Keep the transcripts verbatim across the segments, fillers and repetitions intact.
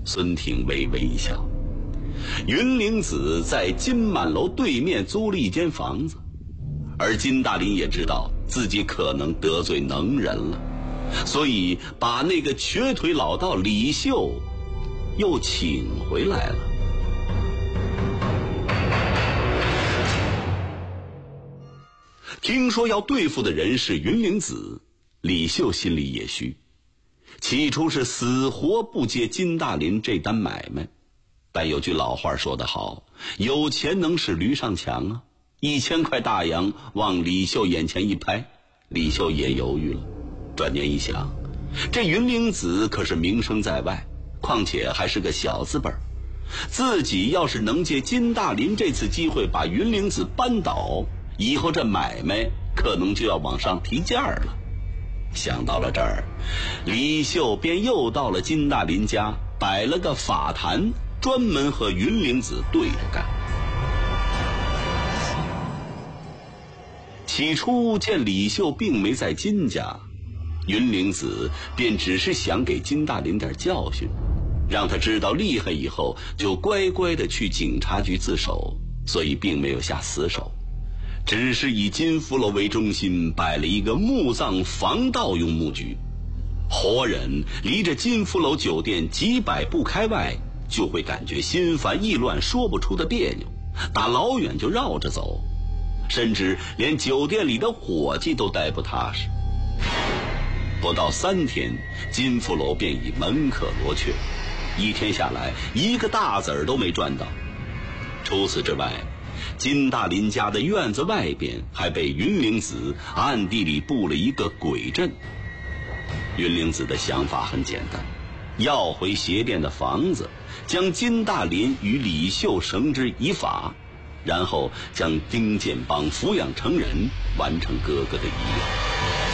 孙挺微微一笑。云灵子在金满楼对面租了一间房子，而金大林也知道自己可能得罪能人了，所以把那个瘸腿老道李秀又请回来了。听说要对付的人是云灵子，李秀心里也虚。起初是死活不接金大林这单买卖，但有句老话说得好，有钱能使驴上墙啊。一千块大洋往李秀眼前一拍，李秀也犹豫了。转念一想，这云灵子可是名声在外，况且还是个小资本，自己要是能借金大林这次机会把云灵子扳倒，以后这买卖可能就要往上提价了。想到了这儿，李秀便又到了金大林家，摆了个法坛，专门和云灵子对着干。起初见李秀并没在金家，云灵子便只是想给金大林点教训，让他知道厉害以后就乖乖的去警察局自首，所以并没有下死手，只是以金福楼为中心摆了一个墓葬防盗用木局，活人离着金福楼酒店几百步开外，就会感觉心烦意乱，说不出的别扭，打老远就绕着走，甚至连酒店里的伙计都待不踏实。不到三天，金福楼便已门可罗雀，一天下来一个大子儿都没赚到。除此之外，金大林家的院子外边还被云灵子暗地里布了一个鬼阵。云灵子的想法很简单，要回鞋店的房子，将金大林与李秀绳之以法，然后将丁建邦抚养成人，完成哥哥的遗愿。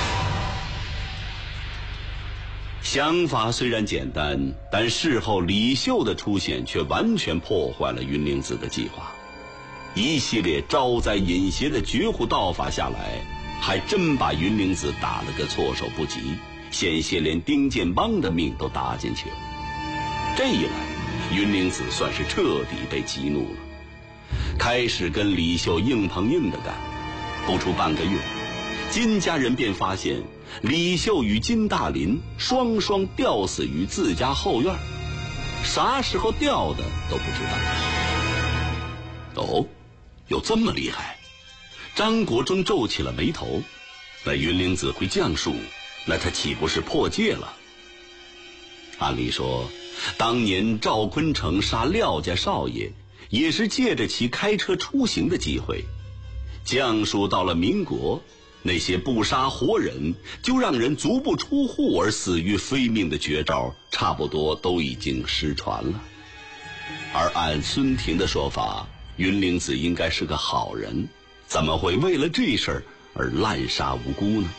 想法虽然简单，但事后李秀的出现却完全破坏了云灵子的计划。一系列招灾引邪的绝户道法下来，还真把云灵子打了个措手不及，险些连丁建邦的命都搭进去了。这一来，云灵子算是彻底被激怒了，开始跟李秀硬碰硬的干。不出半个月，金家人便发现李秀与金大林双双吊死于自家后院，啥时候吊的都不知道。哦，有这么厉害？张国忠皱起了眉头。那云灵子会降术，那他岂不是破戒了？按理说，当年赵坤成杀廖家少爷，也是借着其开车出行的机会。降术到了民国，那些不杀活人就让人足不出户而死于非命的绝招，差不多都已经失传了。而按孙廷的说法，云灵子应该是个好人，怎么会为了这事儿而滥杀无辜呢？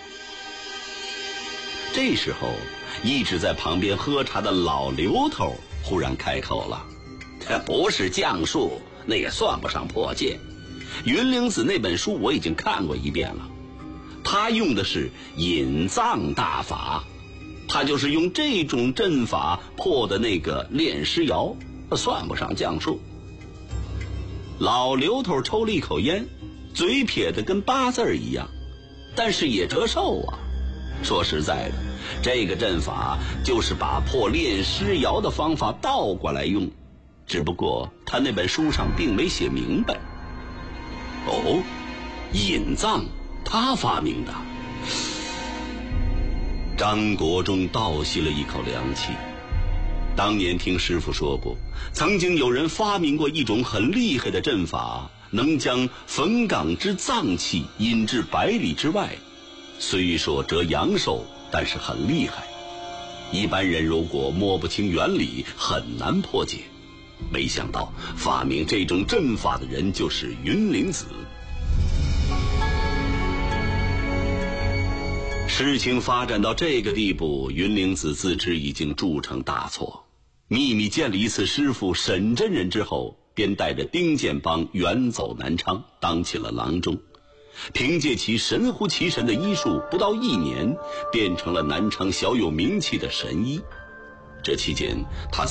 这时候，一直在旁边喝茶的老刘头忽然开口了：“这不是降术，那也算不上破戒。云灵子那本书我已经看过一遍了，他用的是引藏大法，他就是用这种阵法破的那个炼尸窑，算不上降术。”老刘头抽了一口烟，嘴撇得跟八字儿一样，但是也折寿啊。说实在的，这个阵法就是把破炼尸窑的方法倒过来用，只不过他那本书上并没写明白。哦，引藏他发明的。张国忠倒吸了一口凉气。当年听师傅说过，曾经有人发明过一种很厉害的阵法，能将冯岗之脏气引至百里之外，虽说折阳寿，但是很厉害。一般人如果摸不清原理，很难破解。没想到发明这种阵法的人就是云灵子。事情发展到这个地步，云灵子自知已经铸成大错，秘密见了一次师傅沈真人之后，便带着丁建邦远走南昌，当起了郎中。凭借其神乎其神的医术，不到一年变成了南昌小有名气的神医。这期间他